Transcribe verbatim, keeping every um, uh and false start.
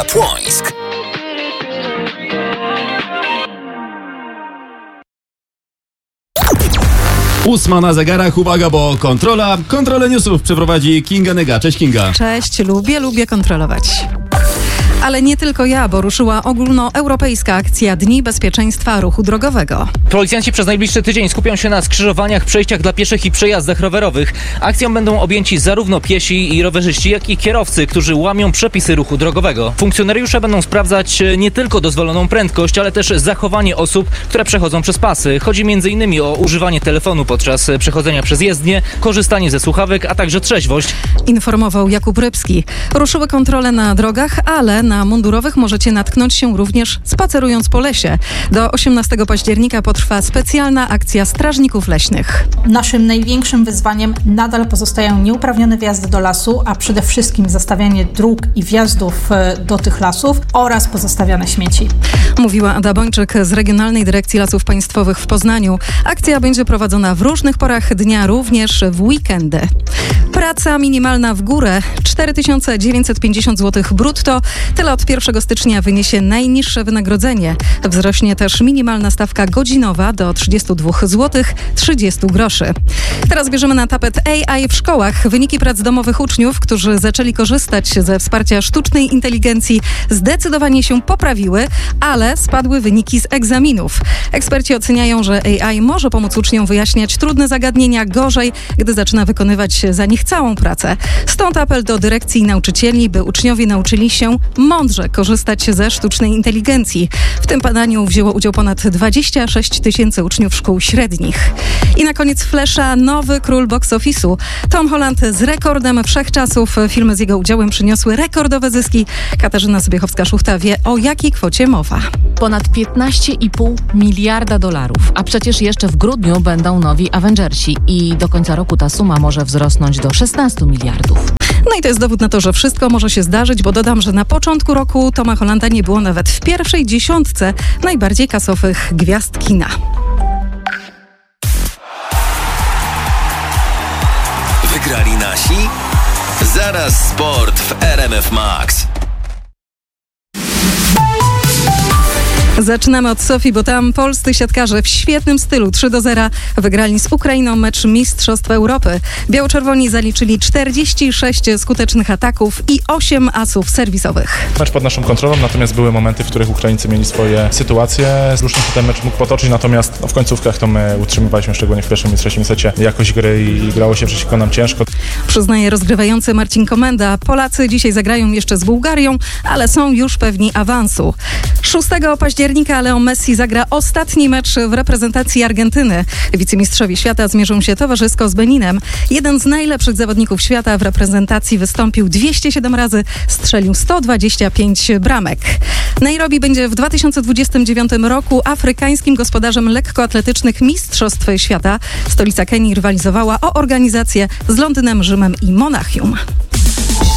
Płońsk. Ósma na zegarach, uwaga, bo kontrola, kontrolę newsów przeprowadzi Kinga Nyga. Cześć Kinga. Cześć, lubię, lubię kontrolować. Ale nie tylko ja, bo ruszyła ogólnoeuropejska akcja Dni Bezpieczeństwa Ruchu Drogowego. Policjanci przez najbliższy tydzień skupią się na skrzyżowaniach, przejściach dla pieszych i przejazdach rowerowych. Akcją będą objęci zarówno piesi i rowerzyści, jak i kierowcy, którzy łamią przepisy ruchu drogowego. Funkcjonariusze będą sprawdzać nie tylko dozwoloną prędkość, ale też zachowanie osób, które przechodzą przez pasy. Chodzi m.in. o używanie telefonu podczas przechodzenia przez jezdnię, korzystanie ze słuchawek, a także trzeźwość. Informował Jakub Rybski. Ruszyły kontrole na drogach, ale na Na mundurowych możecie natknąć się również spacerując po lesie. Do osiemnastego października potrwa specjalna akcja strażników leśnych. Naszym największym wyzwaniem nadal pozostają nieuprawnione wjazdy do lasu, a przede wszystkim zastawianie dróg i wjazdów do tych lasów oraz pozostawiane śmieci. Mówiła Ada Bończyk z Regionalnej Dyrekcji Lasów Państwowych w Poznaniu. Akcja będzie prowadzona w różnych porach dnia, również w weekendy. Praca minimalna w górę cztery tysiące dziewięćset pięćdziesiąt złotych brutto. Tyle od pierwszego stycznia wyniesie najniższe wynagrodzenie. Wzrośnie też minimalna stawka godzinowa do trzydzieści dwa złotych trzydzieści groszy. Teraz bierzemy na tapet A I w szkołach. Wyniki prac domowych uczniów, którzy zaczęli korzystać ze wsparcia sztucznej inteligencji, zdecydowanie się poprawiły, ale spadły wyniki z egzaminów. Eksperci oceniają, że A I może pomóc uczniom wyjaśniać trudne zagadnienia gorzej, gdy zaczyna wykonywać za nich całą pracę. Stąd apel do dyrekcji i nauczycieli, by uczniowie nauczyli się mądrze korzystać ze sztucznej inteligencji. W tym badaniu wzięło udział ponad dwadzieścia sześć tysięcy uczniów szkół średnich. I na koniec flesza nowy król box office'u. Tom Holland z rekordem wszechczasów. Filmy z jego udziałem przyniosły rekordowe zyski. Katarzyna Sobiechowska-Szuchta wie, o jakiej kwocie mowa. Ponad piętnaście i pół miliarda dolarów. A przecież jeszcze w grudniu będą nowi Avengersi i do końca roku ta suma może wzrosnąć do szesnaście miliardów. No i to jest dowód na to, że wszystko może się zdarzyć, bo dodam, że na początku roku Toma Hollanda nie było nawet w pierwszej dziesiątce najbardziej kasowych gwiazd kina. Wygrali nasi? Zaraz sport w R M F Max. Zaczynamy od Sofii, bo tam polscy siatkarze w świetnym stylu trzy do zera wygrali z Ukrainą mecz Mistrzostw Europy. Biało-czerwoni zaliczyli czterdzieści sześć skutecznych ataków i osiem asów serwisowych. Mecz pod naszą kontrolą, natomiast były momenty, w których Ukraińcy mieli swoje sytuacje. Różnie się ten mecz mógł potoczyć, natomiast no, w końcówkach to my utrzymywaliśmy, szczególnie w pierwszym i trzecim secie, jakość gry i grało się przeciwko nam ciężko. Przyznaje rozgrywający Marcin Komenda. Polacy dzisiaj zagrają jeszcze z Bułgarią, ale są już pewni awansu. szóstego października Leo Messi zagra ostatni mecz w reprezentacji Argentyny. Wicemistrzowie świata zmierzą się towarzysko z Beninem. Jeden z najlepszych zawodników świata w reprezentacji wystąpił dwieście siedem razy, strzelił sto dwadzieścia pięć bramek. Nairobi będzie w dwa tysiące dwudziestym dziewiątym roku afrykańskim gospodarzem lekkoatletycznych Mistrzostw Świata. Stolica Kenii rywalizowała o organizację z Londynem, Rzymem i Monachium.